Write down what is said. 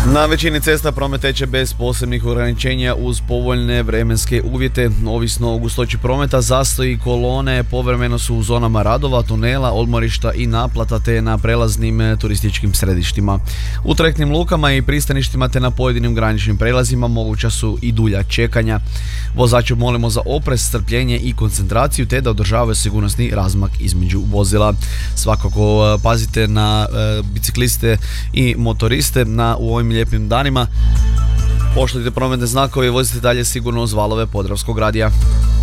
Na većini cesta promet teče bez posebnih ograničenja uz povoljne vremenske uvjete. Ovisno o gustoći prometa, zastoji kolone povremeno su u zonama radova, tunela, odmorišta i naplata te na prelaznim turističkim središtima. U trajektnim lukama i pristaništima te na pojedinim graničnim prelazima moguća su i dulja čekanja. Vozače molimo za oprez, strpljenje i koncentraciju te da održavaju sigurnosni razmak između vozila. Svakako pazite na bicikliste i motoriste u ovim lijepim danima. Poštujte prometne znakove i vozite dalje sigurno uz valove Podravskog radija.